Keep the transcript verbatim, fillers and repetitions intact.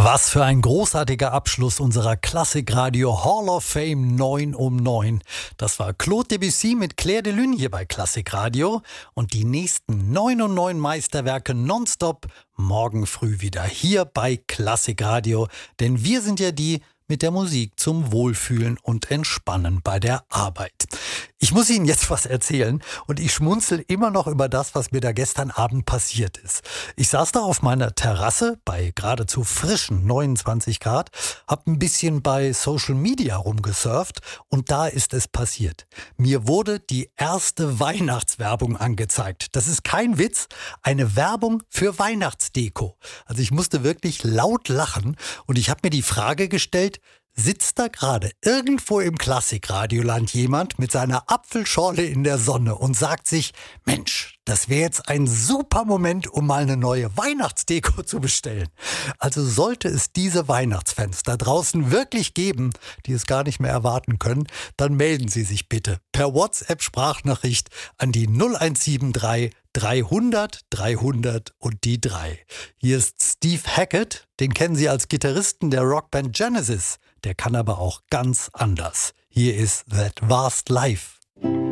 Was für ein großartiger Abschluss unserer Klassikradio Hall of Fame neun um neun. Das war Claude Debussy mit Clair de Lune hier bei Klassikradio. Und die nächsten neun um neun Meisterwerke nonstop morgen früh wieder hier bei Klassikradio. Denn wir sind ja die mit der Musik zum Wohlfühlen und Entspannen bei der Arbeit. Ich muss Ihnen jetzt was erzählen und ich schmunzel immer noch über das, was mir da gestern Abend passiert ist. Ich saß da auf meiner Terrasse bei geradezu frischen neunundzwanzig Grad, hab ein bisschen bei Social Media rumgesurft und da ist es passiert. Mir wurde die erste Weihnachtswerbung angezeigt. Das ist kein Witz, eine Werbung für Weihnachtsdeko. Also ich musste wirklich laut lachen und ich habe mir die Frage gestellt, sitzt da gerade irgendwo im Klassikradioland jemand mit seiner Apfelschorle in der Sonne und sagt sich, Mensch, das wäre jetzt ein super Moment, um mal eine neue Weihnachtsdeko zu bestellen. Also sollte es diese Weihnachtsfans da draußen wirklich geben, die es gar nicht mehr erwarten können, dann melden Sie sich bitte per WhatsApp-Sprachnachricht an die null eins sieben drei dreihundert dreihundert und die drei. Hier ist Steve Hackett, den kennen Sie als Gitarristen der Rockband Genesis. Der kann aber auch ganz anders. Hier ist That Vast Life.